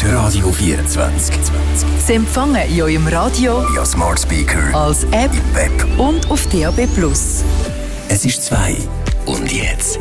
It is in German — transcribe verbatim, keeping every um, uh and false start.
Radio vierundzwanzig. Sie empfangen in eurem Radio, via Smart Speaker, als App im Web und auf D A B plus. Es ist zwei. Und jetzt?